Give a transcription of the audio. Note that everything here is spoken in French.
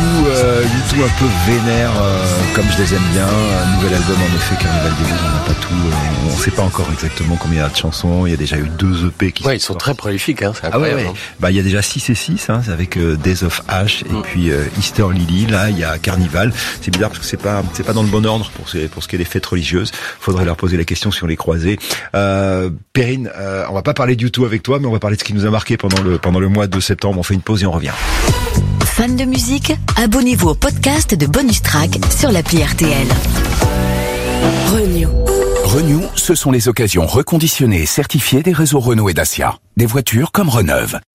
U2 un peu vénère, comme je les aime bien. Un nouvel album en effet, Carnival des Blues, on n'a pas tout, on sait pas encore exactement combien il y a de chansons. Il y a déjà eu 2 EP qui ils sont très prolifiques, c'est incroyable. Il y a déjà 6 et 6, avec Days of Ash et puis Easter Lily. Là, il y a Carnival. C'est bizarre parce que c'est pas dans le bon ordre pour ce qui est des fêtes religieuses. Faudrait leur poser la question si on les croisait. Perrine, on va pas parler du tout avec toi, mais on va parler de ce qui nous a marqué pendant le mois de septembre. On fait une pause et on revient. Fan de musique, abonnez-vous au podcast de Bonus Track sur l'appli RTL. Renew, ce sont les occasions reconditionnées et certifiées des réseaux Renault et Dacia. Des voitures comme Reneuve.